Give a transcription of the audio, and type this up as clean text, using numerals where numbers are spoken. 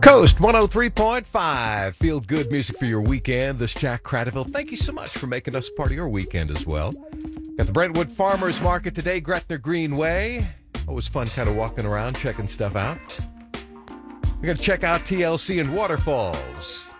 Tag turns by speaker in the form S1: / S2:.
S1: Coast 103.5. Feel good music for your weekend. This Jack Cradaville. Thank you so much for making us part of your weekend as well. Got the Brentwood Farmers Market today, Gretna Greenway. Always fun kind of walking around, checking stuff out. We got to check out TLC and Waterfalls.